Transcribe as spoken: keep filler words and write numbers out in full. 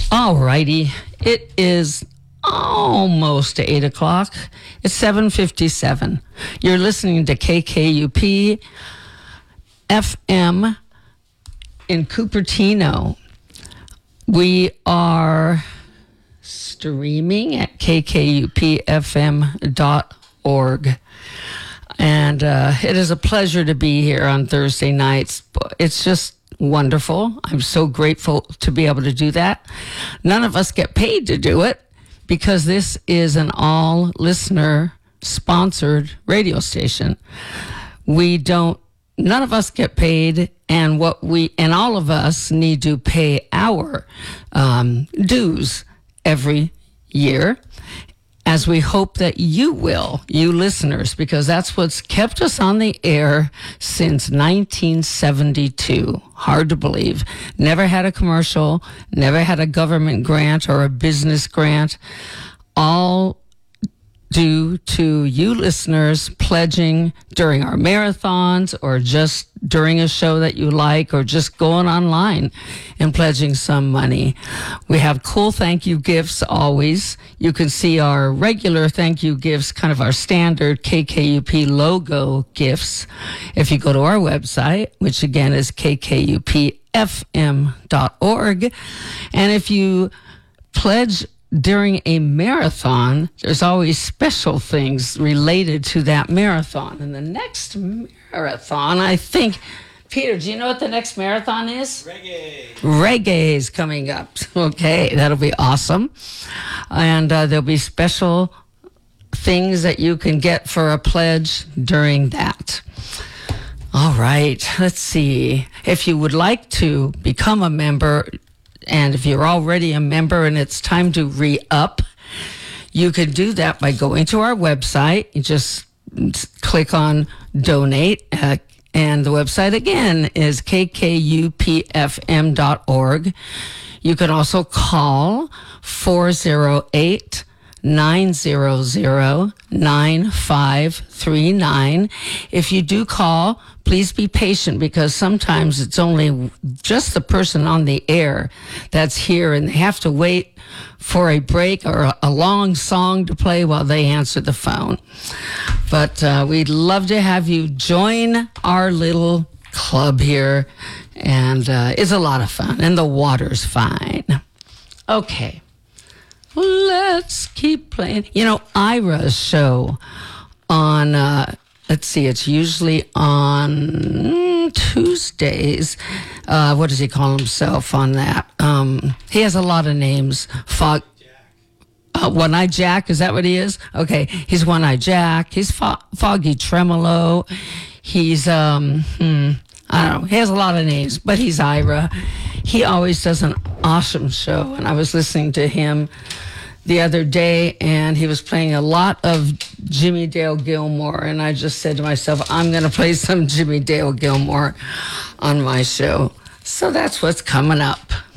All righty. It is almost eight o'clock. It's seven fifty-seven. You're listening to K K U P F M in Cupertino. We are streaming at k k u p f m dot org. And uh, it is a pleasure to be here on Thursday nights. It's just wonderful. I'm so grateful to be able to do that. None of us get paid to do it because this is an all listener sponsored radio station. We don't, none of us get paid, and what we, and all of us need to pay our um, dues every year, as we hope that you will, you listeners, because that's what's kept us on the air since nineteen seventy-two. Hard to believe. Never had a commercial, never had a government grant or a business grant. All due to you listeners pledging during our marathons or just during a show that you like, or just going online and pledging some money. We have cool thank you gifts always. You can see our regular thank you gifts, kind of our standard K K U P logo gifts, if you go to our website, which again is k k u p f m dot org. And if you pledge during a marathon, there's always special things related to that marathon. And the next marathon, I think, Peter, do you know what the next marathon is? Reggae. Reggae is coming up. Okay, that'll be awesome. And uh, there'll be special things that you can get for a pledge during that. All right, let's see. If you would like to become a member, and if you're already a member and it's time to re-up, you can do that by going to our website. You just click on donate. Uh, and the website again is k k u p f m dot org. You can also call four oh eight, nine hundred, nine five three nine. If you do call, please be patient, because sometimes it's only just the person on the air that's here, and they have to wait for a break or a, a long song to play while they answer the phone. But uh, we'd love to have you join our little club here, and uh, it's a lot of fun, and the water's fine. Okay. Let's keep playing. You know, Ira's show on, uh, let's see, it's usually on Tuesdays. Uh, what does he call himself on that? Um, he has a lot of names. Fog, uh, One-Eyed Jack, is that what he is? Okay, he's One-Eyed Jack. He's Fo- Foggy Tremolo. He's, um, hmm, I don't know. He has a lot of names, but he's Ira. He always does an awesome show, and I was listening to him the other day, and he was playing a lot of Jimmy Dale Gilmore, and I just said to myself, I'm going to play some Jimmy Dale Gilmore on my show. So that's what's coming up.